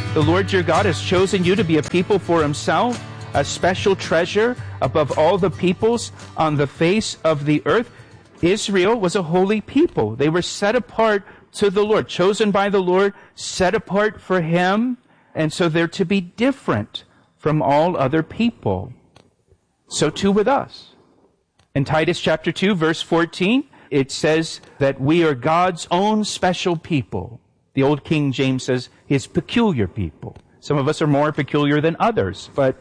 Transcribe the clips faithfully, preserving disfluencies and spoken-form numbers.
The Lord your God has chosen you to be a people for himself, a special treasure above all the peoples on the face of the earth. Israel was a holy people. They were set apart to the Lord, chosen by the Lord, set apart for him, and so they're to be different from all other people. So too with us. In Titus chapter two, verse fourteen, it says that we are God's own special people. The old King James says his peculiar people. Some of us are more peculiar than others, but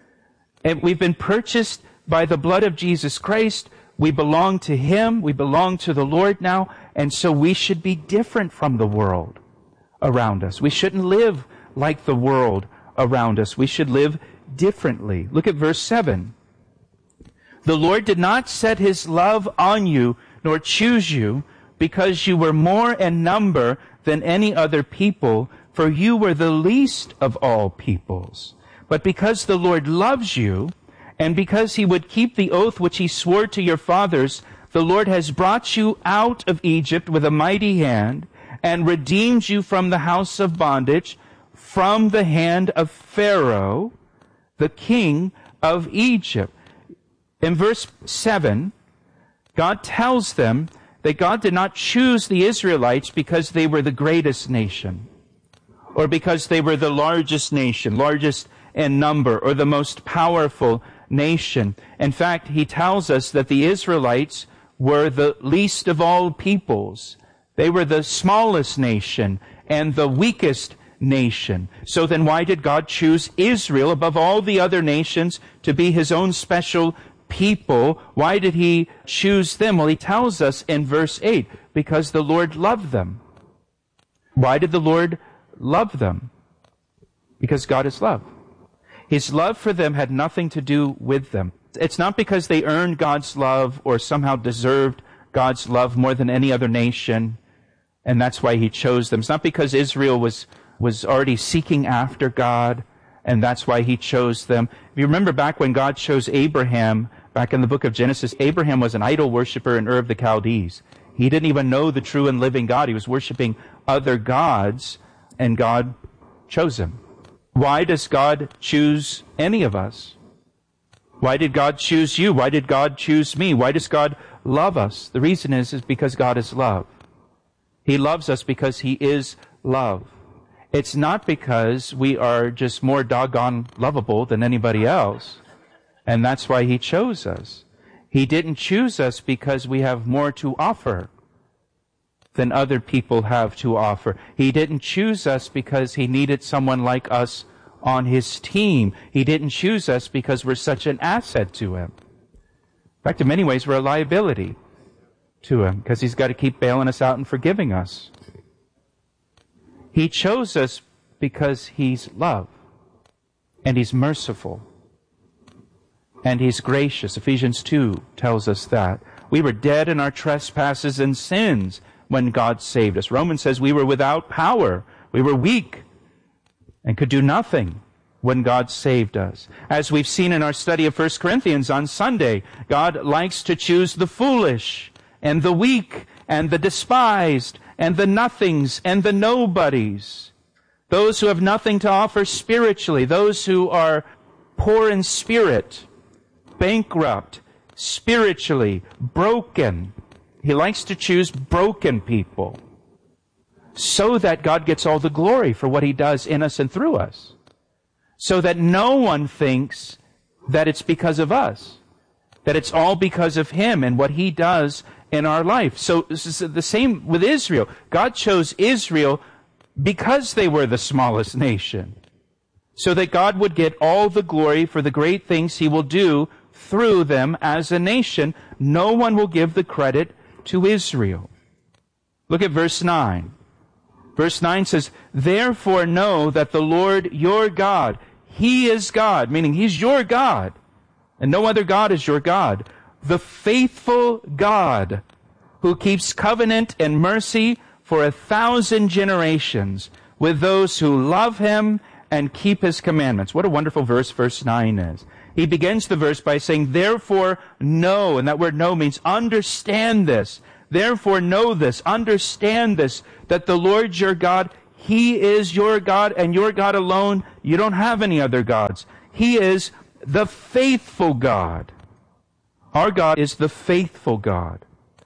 and we've been purchased by the blood of Jesus Christ. We belong to him. We belong to the Lord now, and so we should be different from the world around us. We shouldn't live like the world around us. We should live differently. Look at verse seven. The Lord did not set his love on you, nor choose you, because you were more in number than any other people, for you were the least of all peoples. But because the Lord loves you, and because he would keep the oath which he swore to your fathers, the Lord has brought you out of Egypt with a mighty hand, and redeemed you from the house of bondage, from the hand of Pharaoh, the king of Egypt. In verse seven, God tells them that God did not choose the Israelites because they were the greatest nation, or because they were the largest nation, largest in number, or the most powerful nation. In fact, he tells us that the Israelites were the least of all peoples. They were the smallest nation and the weakest nation. So then why did God choose Israel above all the other nations to be his own special people? Why did he choose them? Well, he tells us in verse eight, because the Lord loved them. Why did the Lord love them? Because God is love. His love for them had nothing to do with them. It's not because they earned God's love or somehow deserved God's love more than any other nation, and that's why he chose them. It's not because Israel was, was already seeking after God, and that's why he chose them. If you remember back when God chose Abraham, back in the book of Genesis, Abraham was an idol worshiper in Ur of the Chaldees. He didn't even know the true and living God. He was worshiping other gods, and God chose him. Why does God choose any of us? Why did God choose you? Why did God choose me? Why does God love us? The reason is, is because God is love. He loves us because he is love. It's not because we are just more doggone lovable than anybody else. And that's why he chose us. He didn't choose us because we have more to offer than other people have to offer. He didn't choose us because he needed someone like us on his team. He didn't choose us because we're such an asset to him. In fact, in many ways, we're a liability to him because he's got to keep bailing us out and forgiving us. He chose us because he's love, and he's merciful, and he's gracious. Ephesians two tells us that. We were dead in our trespasses and sins when God saved us. Romans says we were without power. We were weak and could do nothing when God saved us. As we've seen in our study of First Corinthians on Sunday, God likes to choose the foolish and the weak and the despised and the nothings and the nobodies. Those who have nothing to offer spiritually, those who are poor in spirit, bankrupt, spiritually, broken. He likes to choose broken people so that God gets all the glory for what he does in us and through us. So that no one thinks that it's because of us, that it's all because of him and what he does in our life. So this is the same with Israel. God chose Israel because they were the smallest nation, so that God would get all the glory for the great things he will do through them as a nation. No one will give the credit to Israel. Look at verse nine. Verse nine says, therefore know that the Lord your God, he is God, meaning he's your God, and no other God is your God. The faithful God who keeps covenant and mercy for a thousand generations with those who love him and keep his commandments. What a wonderful verse verse nine is. He begins the verse by saying, therefore know, and that word know means understand this. Therefore know this, understand this, that the Lord your God, He is your God and your God alone. You don't have any other gods. He is the faithful God. Our God is the faithful God.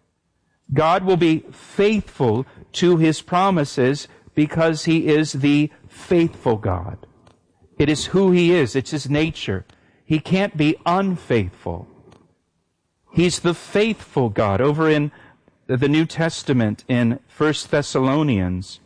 God will be faithful to His promises because He is the faithful God. It is who He is. It's His nature. He can't be unfaithful. He's the faithful God. Over in the New Testament in First Thessalonians,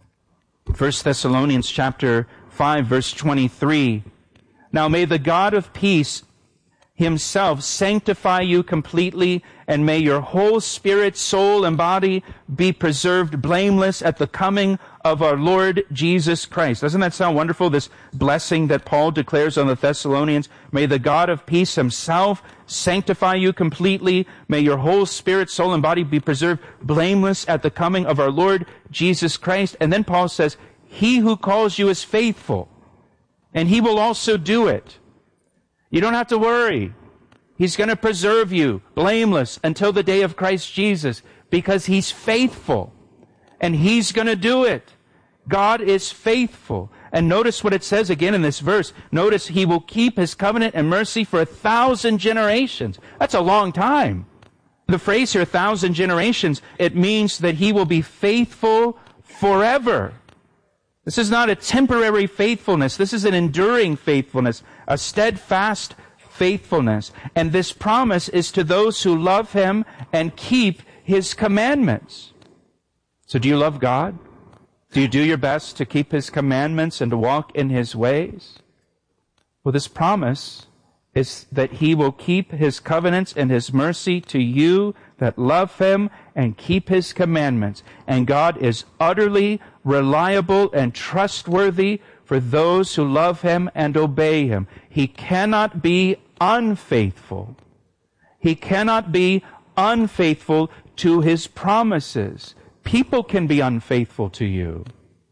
First Thessalonians chapter five, verse twenty-three. Now may the God of peace Himself sanctify you completely, and may your whole spirit, soul, and body be preserved blameless at the coming of our Lord Jesus Christ. Doesn't that sound wonderful, this blessing that Paul declares on the Thessalonians? May the God of peace Himself sanctify you completely. May your whole spirit, soul, and body be preserved blameless at the coming of our Lord Jesus Christ. And then Paul says, He who calls you is faithful, and He will also do it. You don't have to worry. He's going to preserve you blameless until the day of Christ Jesus because He's faithful. And He's going to do it. God is faithful. And notice what it says again in this verse. Notice He will keep His covenant and mercy for a thousand generations. That's a long time. The phrase here, a thousand generations, it means that He will be faithful forever. This is not a temporary faithfulness. This is an enduring faithfulness, a steadfast faithfulness. And this promise is to those who love Him and keep His commandments. So do you love God? Do you do your best to keep His commandments and to walk in His ways? Well, this promise is that He will keep His covenants and His mercy to you that love Him and keep His commandments. And God is utterly reliable and trustworthy for those who love Him and obey Him. He cannot be unfaithful. He cannot be unfaithful to His promises. People can be unfaithful to you.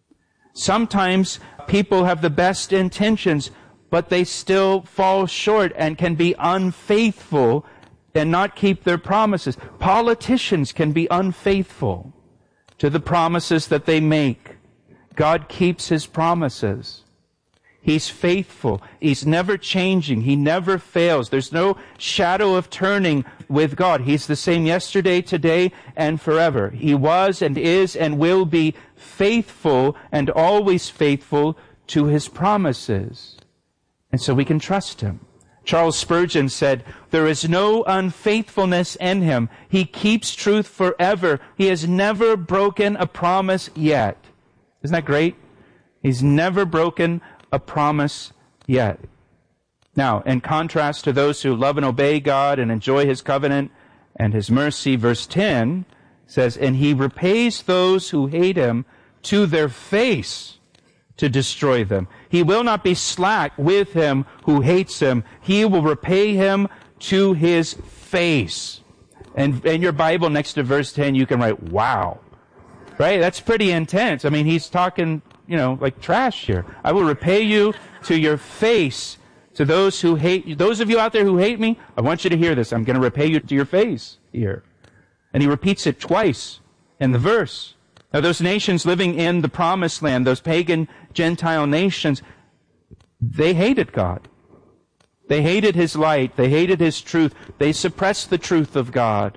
Sometimes people have the best intentions, but they still fall short and can be unfaithful and not keep their promises. Politicians can be unfaithful to the promises that they make. God keeps His promises. He's faithful. He's never changing. He never fails. There's no shadow of turning with God. He's the same yesterday, today, and forever. He was and is and will be faithful and always faithful to His promises. And so we can trust Him. Charles Spurgeon said, there is no unfaithfulness in Him. He keeps truth forever. He has never broken a promise yet. Isn't that great? He's never broken a promise yet. Now, in contrast to those who love and obey God and enjoy His covenant and His mercy, verse ten says, and He repays those who hate Him to their face to destroy them. He will not be slack with him who hates Him. He will repay him to his face. And in your Bible, next to verse ten, you can write, wow. Right? That's pretty intense. I mean, he's talking, you know, like trash here. I will repay you to your face. To those who hate you. Those of you out there who hate me, I want you to hear this. I'm going to repay you to your face here. And he repeats it twice in the verse. Now, those nations living in the promised land, those pagan Gentile nations, they hated God. They hated His light. They hated His truth. They suppressed the truth of God.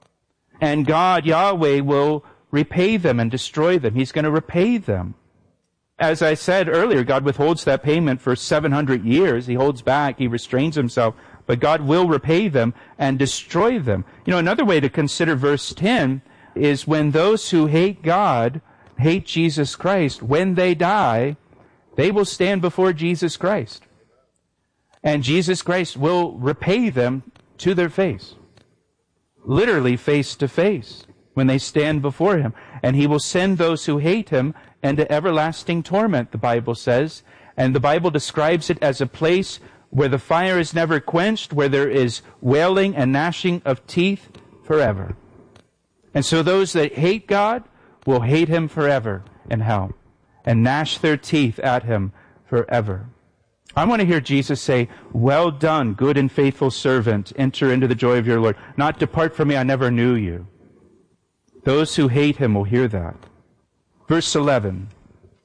And God, Yahweh, will repay them and destroy them. He's going to repay them. As I said earlier, God withholds that payment for seven hundred years. He holds back. He restrains Himself. But God will repay them and destroy them. You know, another way to consider verse ten is when those who hate God, hate Jesus Christ, when they die, they will stand before Jesus Christ. And Jesus Christ will repay them to their face. Literally face to face when they stand before Him. And He will send those who hate Him into everlasting torment, the Bible says. And the Bible describes it as a place where the fire is never quenched, where there is wailing and gnashing of teeth forever. And so those that hate God will hate Him forever in hell and gnash their teeth at Him forever. I want to hear Jesus say, well done, good and faithful servant. Enter into the joy of your Lord. Not depart from me, I never knew you. Those who hate Him will hear that. Verse eleven.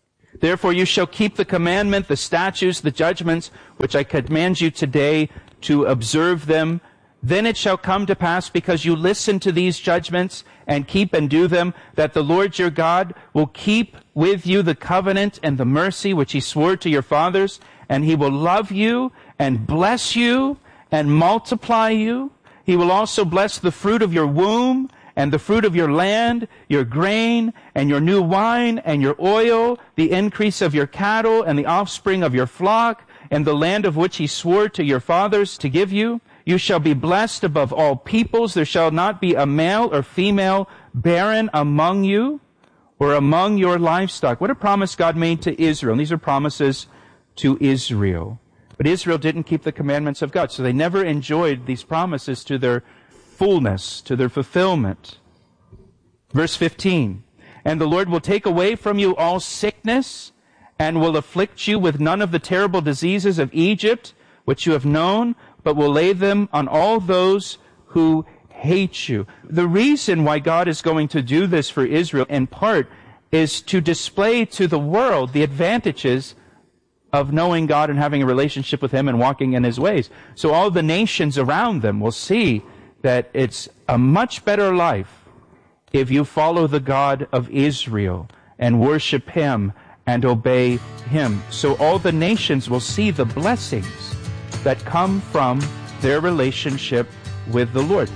Therefore you shall keep the commandment, the statutes, the judgments, which I command you today to observe them. Then it shall come to pass, because you listen to these judgments and keep and do them, that the Lord your God will keep with you the covenant and the mercy which he swore to your fathers, and he will love you and bless you and multiply you. He will also bless the fruit of your womb and the fruit of your land, your grain and your new wine and your oil, the increase of your cattle and the offspring of your flock, and the land of which he swore to your fathers to give you. You shall be blessed above all peoples. There shall not be a male or female barren among you or among your livestock. What a promise God made to Israel. And these are promises to Israel. But Israel didn't keep the commandments of God, so they never enjoyed these promises to their fullness, to their fulfillment. Verse fifteen, and the Lord will take away from you all sickness, and will afflict you with none of the terrible diseases of Egypt, which you have known, but will lay them on all those who hate you. The reason why God is going to do this for Israel, in part, is to display to the world the advantages of knowing God and having a relationship with him and walking in his ways. So all the nations around them will see that it's a much better life if you follow the God of Israel and worship him and obey him. So all the nations will see the blessings that come from their relationship with the Lord.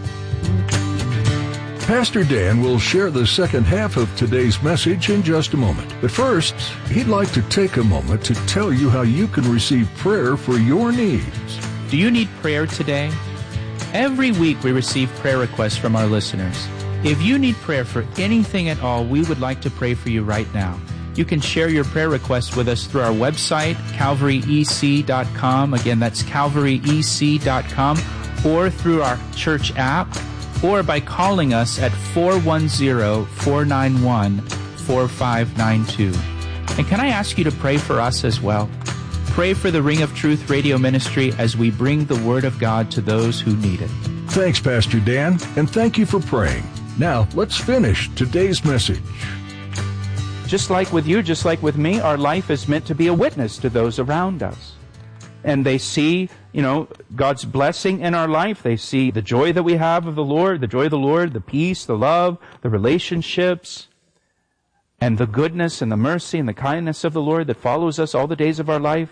Pastor Dan will share the second half of today's message in just a moment. But first, he'd like to take a moment to tell you how you can receive prayer for your needs. Do you need prayer today? Every week we receive prayer requests from our listeners. If you need prayer for anything at all, we would like to pray for you right now. You can share your prayer requests with us through our website, calvary e c dot com. Again, that's calvary e c dot com, or through our church app, or by calling us at four one zero, four nine one, four five nine two. And can I ask you to pray for us as well? Pray for the Ring of Truth radio ministry as we bring the Word of God to those who need it. Thanks, Pastor Dan, and thank you for praying. Now, let's finish today's message. Just like with you, just like with me, our life is meant to be a witness to those around us. And they see, you know, God's blessing in our life. They see the joy that we have of the Lord, the joy of the Lord, the peace, the love, the relationships, and the goodness and the mercy and the kindness of the Lord that follows us all the days of our life.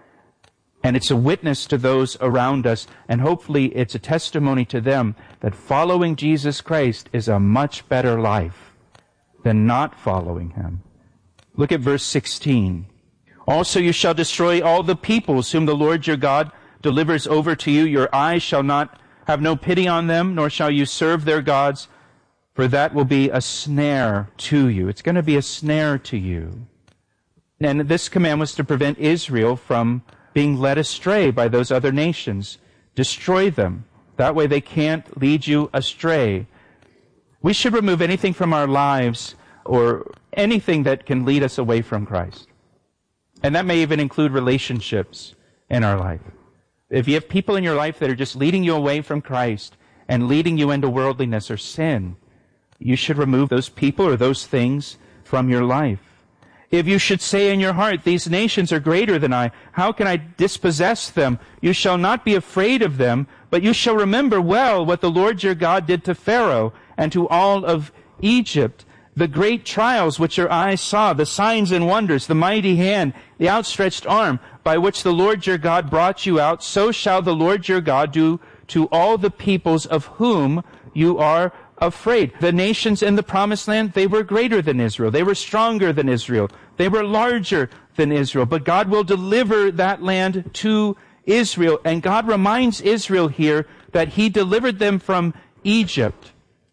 And it's a witness to those around us, and hopefully it's a testimony to them that following Jesus Christ is a much better life than not following him. Look at verse sixteen. Also you shall destroy all the peoples whom the Lord your God delivers over to you. Your eyes shall not have no pity on them, nor shall you serve their gods, for that will be a snare to you. It's going to be a snare to you. And this command was to prevent Israel from being led astray by those other nations. Destroy them. That way they can't lead you astray. We should remove anything from our lives or anything that can lead us away from Christ. And that may even include relationships in our life. If you have people in your life that are just leading you away from Christ and leading you into worldliness or sin, you should remove those people or those things from your life. If you should say in your heart, these nations are greater than I, how can I dispossess them? You shall not be afraid of them, but you shall remember well what the Lord your God did to Pharaoh and to all of Egypt, the great trials which your eyes saw, the signs and wonders, the mighty hand, the outstretched arm, by which the Lord your God brought you out, so shall the Lord your God do to all the peoples of whom you are afraid. The nations in the promised land, they were greater than Israel. They were stronger than Israel. They were larger than Israel. But God will deliver that land to Israel. And God reminds Israel here that he delivered them from Egypt.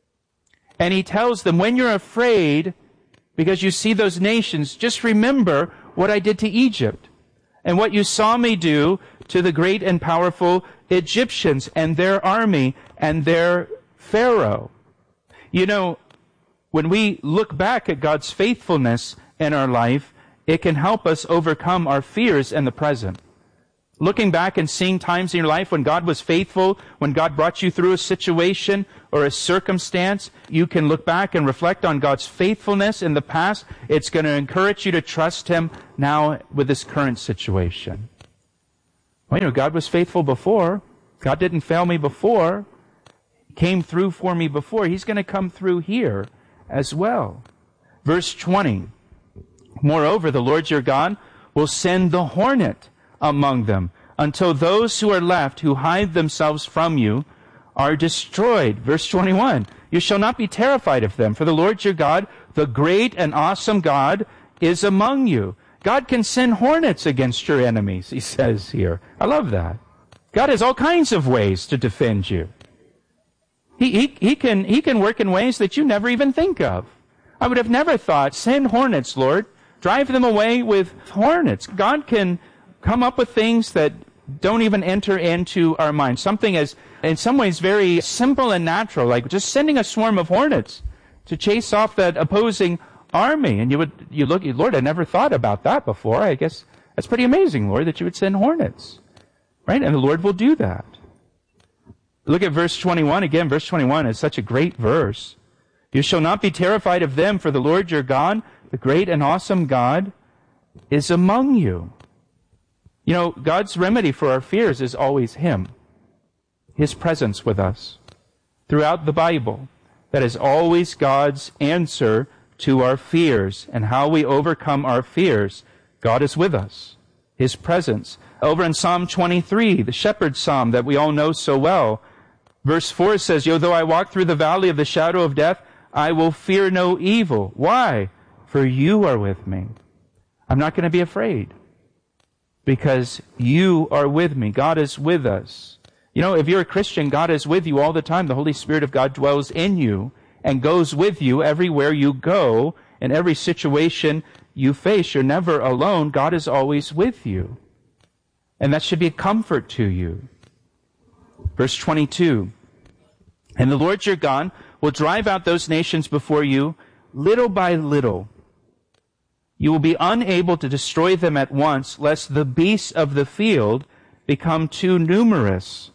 And he tells them, when you're afraid, because you see those nations, just remember what I did to Egypt and what you saw me do to the great and powerful Egyptians and their army and their Pharaoh. You know, when we look back at God's faithfulness in our life, it can help us overcome our fears in the present. Looking back and seeing times in your life when God was faithful, when God brought you through a situation or a circumstance, you can look back and reflect on God's faithfulness in the past. It's going to encourage you to trust Him now with this current situation. Well, you know, God was faithful before. God didn't fail me before. He came through for me before. He's going to come through here as well. Verse twenty. Moreover, the Lord your God will send the hornet among them, until those who are left who hide themselves from you are destroyed. Verse twenty-one, you shall not be terrified of them, for the Lord your God, the great and awesome God, is among you. God can send hornets against your enemies, he says here. I love that. God has all kinds of ways to defend you. He, he, he can, he can work in ways that you never even think of. I would have never thought, send hornets, Lord. Drive them away with hornets. God can come up with things that don't even enter into our mind. Something as, in some ways, very simple and natural, like just sending a swarm of hornets to chase off that opposing army. And you would, you look, Lord, I never thought about that before. I guess that's pretty amazing, Lord, that you would send hornets. Right? And the Lord will do that. Look at verse twenty-one again. Verse twenty-one is such a great verse. You shall not be terrified of them, for the Lord your God, the great and awesome God, is among you. You know, God's remedy for our fears is always Him. His presence with us. Throughout the Bible, that is always God's answer to our fears. And how we overcome our fears, God is with us. His presence. Over in Psalm twenty-three, the shepherd's psalm that we all know so well, verse four says, Yea, though I walk through the valley of the shadow of death, I will fear no evil. Why? For you are with me. I'm not going to be afraid. Because you are with me. God is with us. You know, if you're a Christian, God is with you all the time. The Holy Spirit of God dwells in you and goes with you everywhere you go. In every situation you face, you're never alone. God is always with you. And that should be a comfort to you. Verse twenty-two. And the Lord your God will drive out those nations before you little by little. You will be unable to destroy them at once, lest the beasts of the field become too numerous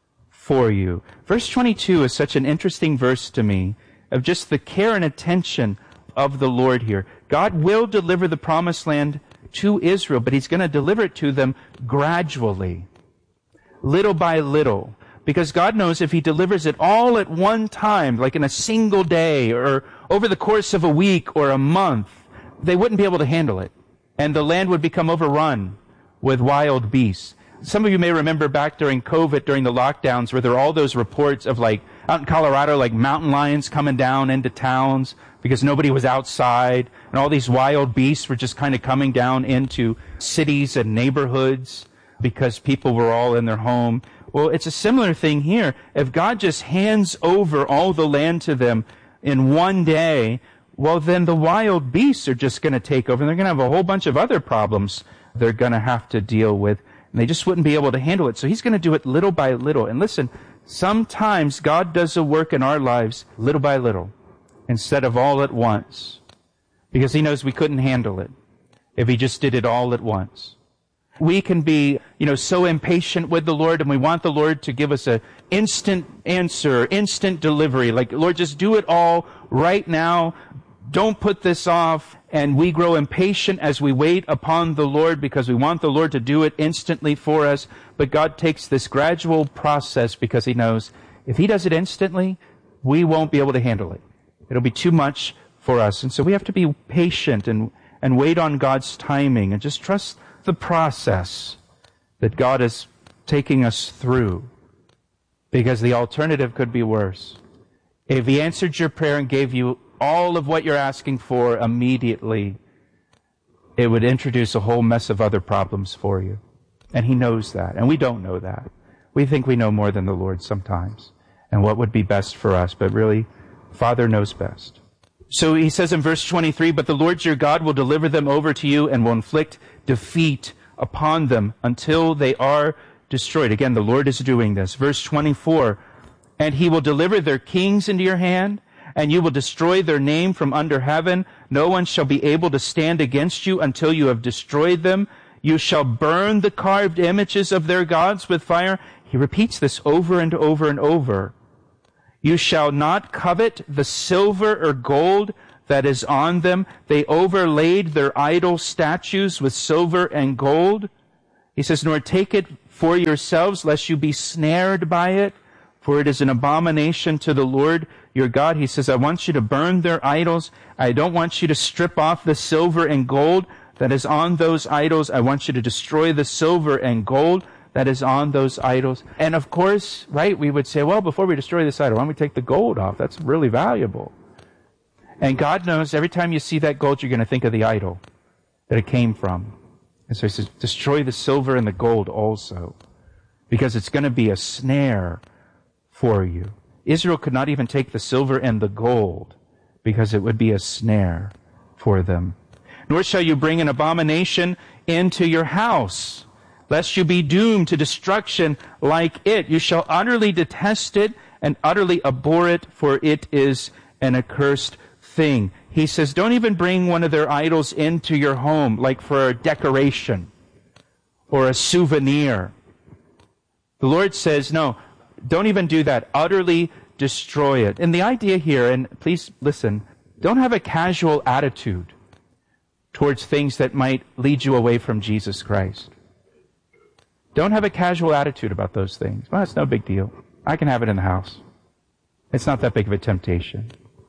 for you. Verse twenty-two is such an interesting verse to me, of just the care and attention of the Lord here. God will deliver the promised land to Israel, but He's going to deliver it to them gradually, little by little. Because God knows if He delivers it all at one time, like in a single day, or over the course of a week or a month, they wouldn't be able to handle it. And the land would become overrun with wild beasts. Some of you may remember back during COVID, during the lockdowns, where there were all those reports of, like, out in Colorado, like mountain lions coming down into towns because nobody was outside. And all these wild beasts were just kind of coming down into cities and neighborhoods because people were all in their home. Well, it's a similar thing here. If God just hands over all the land to them in one day, well, then the wild beasts are just going to take over, and they're going to have a whole bunch of other problems they're going to have to deal with, and they just wouldn't be able to handle it. So He's going to do it little by little. And listen, sometimes God does a work in our lives little by little instead of all at once, because He knows we couldn't handle it if He just did it all at once. We can be, you know, so impatient with the Lord, and we want the Lord to give us an instant answer, instant delivery. Like, Lord, just do it all right now. Don't put this off. And we grow impatient as we wait upon the Lord because we want the Lord to do it instantly for us. But God takes this gradual process because He knows if He does it instantly, we won't be able to handle it. It'll be too much for us. And so we have to be patient and, and wait on God's timing and just trust the process that God is taking us through, because the alternative could be worse. If He answered your prayer and gave you all of what you're asking for immediately, it would introduce a whole mess of other problems for you. And He knows that, and we don't know that. We think we know more than the Lord sometimes, and what would be best for us, but really, Father knows best. So He says in verse twenty-three, but the Lord your God will deliver them over to you and will inflict defeat upon them until they are destroyed. Again, the Lord is doing this. Verse twenty-four, and He will deliver their kings into your hand, and you will destroy their name from under heaven. No one shall be able to stand against you until you have destroyed them. You shall burn the carved images of their gods with fire. He repeats this over and over and over. You shall not covet the silver or gold that is on them. They overlaid their idol statues with silver and gold. He says, nor take it for yourselves, lest you be snared by it, for it is an abomination to the Lord your God. He says, I want you to burn their idols. I don't want you to strip off the silver and gold that is on those idols. I want you to destroy the silver and gold that is on those idols. And of course, right, we would say, well, before we destroy this idol, why don't we take the gold off? That's really valuable. And God knows every time you see that gold, you're going to think of the idol that it came from. And so he says, destroy the silver and the gold also, because it's going to be a snare for you. Israel could not even take the silver and the gold, because it would be a snare for them. Nor shall you bring an abomination into your house, lest you be doomed to destruction like it. You shall utterly detest it and utterly abhor it, for it is an accursed thing. He says, don't even bring one of their idols into your home, like for a decoration or a souvenir. The Lord says, no, don't even do that. Utterly destroy it. And the idea here, and please listen, don't have a casual attitude towards things that might lead you away from Jesus Christ. Don't have a casual attitude about those things. Well, it's no big deal. I can have it in the house. It's not that big of a temptation.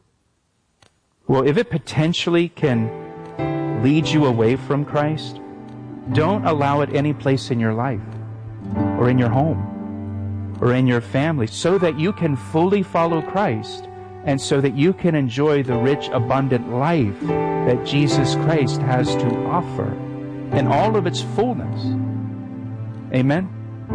Well, if it potentially can lead you away from Christ, don't allow it any place in your life or in your home or in your family, so that you can fully follow Christ and so that you can enjoy the rich, abundant life that Jesus Christ has to offer in all of its fullness. Amen?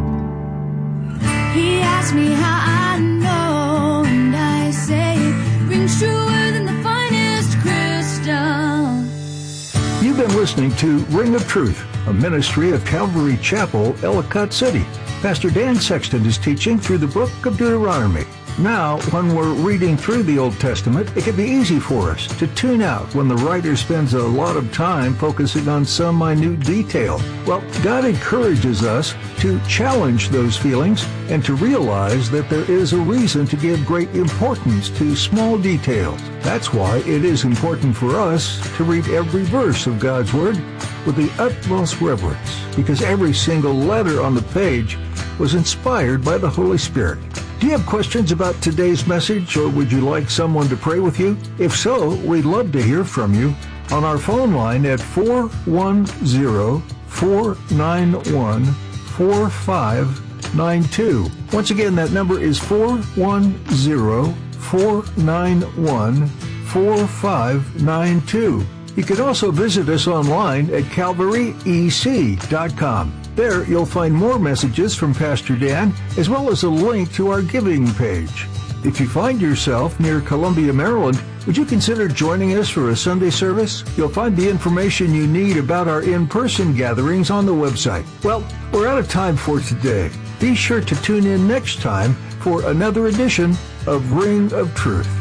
He asked me how I know, and I say it rings truer than the finest crystal. You've been listening to Ring of Truth, a ministry of Calvary Chapel, Ellicott City. Pastor Dan Sexton is teaching through the book of Deuteronomy. Now, when we're reading through the Old Testament, it can be easy for us to tune out when the writer spends a lot of time focusing on some minute detail. Well, God encourages us to challenge those feelings and to realize that there is a reason to give great importance to small details. That's why it is important for us to read every verse of God's Word with the utmost reverence, because every single letter on the page was inspired by the Holy Spirit. Do you have questions about today's message, or would you like someone to pray with you? If so, we'd love to hear from you on our phone line at four one zero, four nine one, four five nine two. Once again, that number is four one zero, four nine one, four five nine two. You can also visit us online at calvary e c dot com. There, you'll find more messages from Pastor Dan, as well as a link to our giving page. If you find yourself near Columbia, Maryland, would you consider joining us for a Sunday service? You'll find the information you need about our in-person gatherings on the website. Well, we're out of time for today. Be sure to tune in next time for another edition of Ring of Truth.